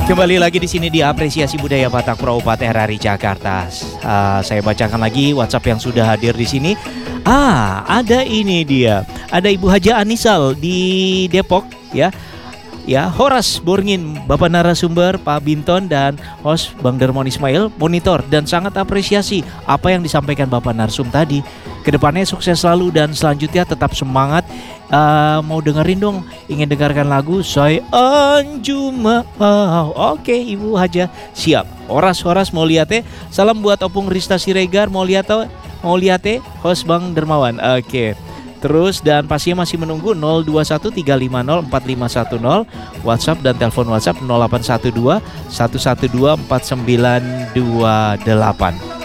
Kembali lagi di sini di Apresiasi Budaya Batak Praupat RRI Jakarta. Saya bacakan lagi WhatsApp yang sudah hadir di sini. Ada ini dia. Ada Ibu Haja Anisal di Depok ya. Ya, Horas Borngin, Bapak narasumber Pak Binton dan host Bang Dermon Ismail monitor dan sangat apresiasi apa yang disampaikan Bapak narsum tadi. Kedepannya sukses selalu dan selanjutnya tetap semangat. Mau dengerin dong, ingin dengarkan lagu Saya Anjuma. Oke Ibu Haja, siap. Horas mau lihat salam buat Opung Rista Siregar, mau lihat host Bang Dermawan. Oke. Terus dan pastinya masih menunggu 0213504510 WhatsApp dan telepon WhatsApp 0812 112 4928.